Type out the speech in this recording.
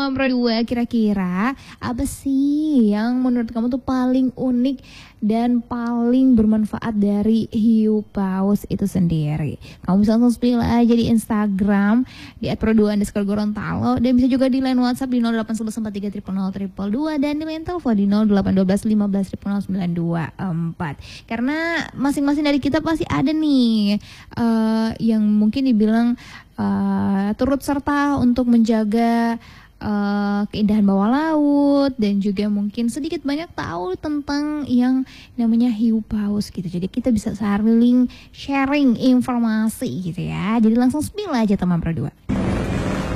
teman Pro 2, kira-kira apa sih yang menurut kamu tuh paling unik dan paling bermanfaat dari hiu paus itu sendiri? Kamu bisa langsung spill aja di Instagram di @pro2_gorontalo dan bisa juga di line WhatsApp di 081143000022 dan di line telepon di 081215000924. Karena masing-masing dari kita pasti ada nih yang mungkin dibilang turut serta untuk menjaga keindahan bawah laut dan juga mungkin sedikit banyak tahu tentang yang namanya hiu paus gitu. Jadi kita bisa saling sharing informasi gitu ya. Jadi langsung spill aja teman Pro 2.